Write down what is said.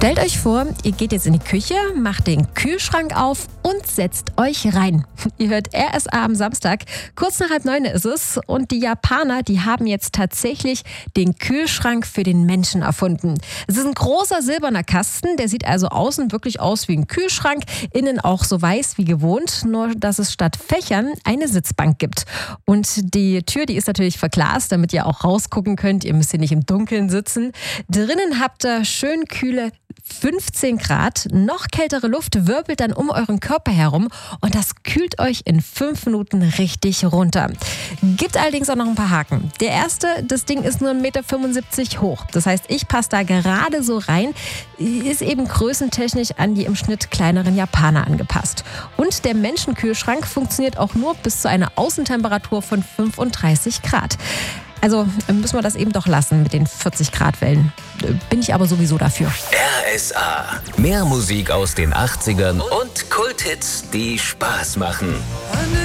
Stellt euch vor, ihr geht jetzt in die Küche, macht den Kühlschrank auf und setzt euch rein. Ihr hört RSA am Samstag, kurz nach 8:30 ist es. Und die Japaner, die haben jetzt tatsächlich den Kühlschrank für den Menschen erfunden. Es ist ein großer silberner Kasten, der sieht also außen wirklich aus wie ein Kühlschrank, innen auch so weiß wie gewohnt, nur dass es statt Fächern eine Sitzbank gibt. Und die Tür, die ist natürlich verglast, damit ihr auch rausgucken könnt. Ihr müsst hier nicht im Dunkeln sitzen. Drinnen habt ihr schön kühle 15 Grad, noch kältere Luft wirbelt dann um euren Körper herum und das kühlt euch in 5 Minuten richtig runter. Gibt allerdings auch noch ein paar Haken. Der erste, das Ding ist nur 1,75 Meter hoch. Das heißt, ich passe da gerade so rein, ist eben größentechnisch an die im Schnitt kleineren Japaner angepasst. Und der Menschenkühlschrank funktioniert auch nur bis zu einer Außentemperatur von 35 Grad. Also müssen wir das eben doch lassen mit den 40 Grad Wellen. Bin ich aber sowieso dafür. RSA. Mehr Musik aus den 80ern und Kulthits, die Spaß machen.